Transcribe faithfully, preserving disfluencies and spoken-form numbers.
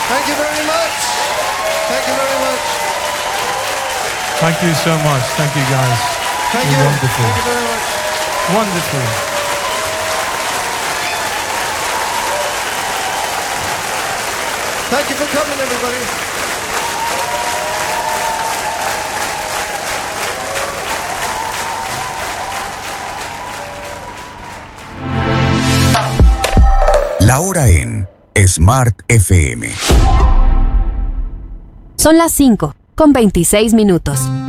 Thank you very much. Thank you very much. Thank you so much. Thank you, guys. Thank You're you. wonderful. Thank you very much. Wonderful. Thank you for coming, everybody. La hora en Smart F M. Son las cinco, con veintiséis minutos.